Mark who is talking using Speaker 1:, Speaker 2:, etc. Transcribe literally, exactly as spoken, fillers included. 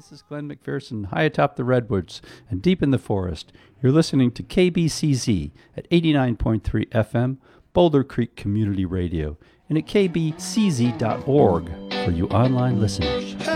Speaker 1: This is Glenn McPherson, high atop the redwoods and deep in the forest. You're listening to K B C Z at eighty-nine point three F M, Boulder Creek Community Radio, and at k b c z dot org for you online listeners.